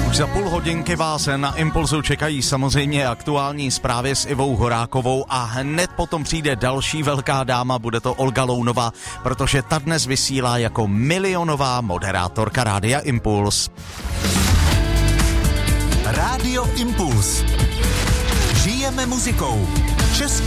Už za půl hodinky vás na Impulzu čekají samozřejmě aktuální zprávy s Ivou Horákovou a hned potom přijde další velká dáma, bude to Olga Lounová, protože ta dnes vysílá jako milionová moderátorka Rádia Impuls. Rádio Impuls. Žijeme muzikou. Český